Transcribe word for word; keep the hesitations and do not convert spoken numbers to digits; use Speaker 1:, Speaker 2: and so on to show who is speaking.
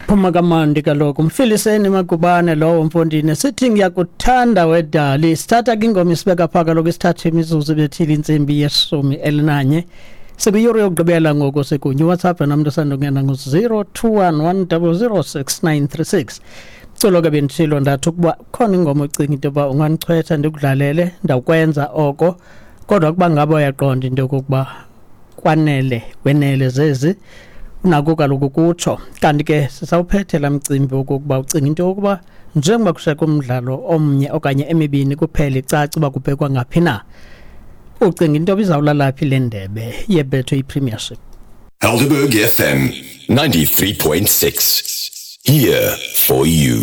Speaker 1: Phuma kamandi kaloku Mfiliseni Magubane lowo Mfondini sithi ngiyakuthanda wedali sithatha ingoma isibeka phaka lokho isithathe imizuzu bethile insimbi yesumi elinanye sekuyuri yokugqibela ngoko sekunye WhatsApp namntu sandongena ngo zero two one one zero zero six nine three six Colo ke bentshilo ndathu kuba khona ingoma ocinga into ba unganichwetha ndikudlalele ndakwenza oko kodwa kuba ngabo uyaqonda into yokuba kwanele wenele zezi unako kaloku kutsho kanti ke sisawuphethe lamcimbi ukuba ucinga into yokuba njengoba kushaka umdlalo omnye okanye emibini kuphela icaci ba kubhekwa ngaphi na ucinga into bizawulala phi le ndebe yebetho iPremiership.
Speaker 2: Helderberg F M ninety-three point six, here for you.